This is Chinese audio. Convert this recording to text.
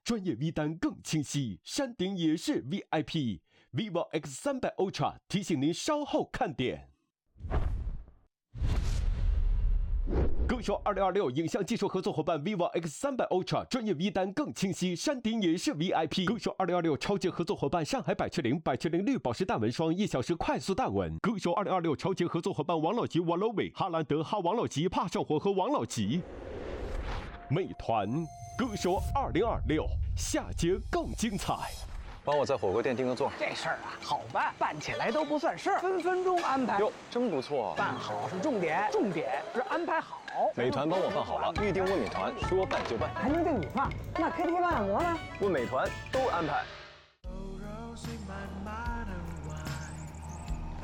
专业 V 单更清晰，山顶也是 VIP。vivo X300 Ultra 提醒您稍后看点。歌手2026影像技术合作伙伴 vivo X300 Ultra 专业 V 单更清晰，山顶也是 VIP。歌手2026超级合作伙伴上海百雀羚绿宝石大纹霜1小时快速大纹。歌手2026超级合作伙伴王老吉、王老伟、哈兰德、哈王老吉、怕上火和王老吉。美团歌手2026下节更精彩。 帮我在火锅店订个座。 这事儿啊，好办，办起来都不算事儿，分分钟安排。 哟，真不错。 办好是重点，重点是安排好。 美团帮我办好了，预定问美团，说办就办。 还能订你放？那 KTV 按摩呢？ 问美团都安排。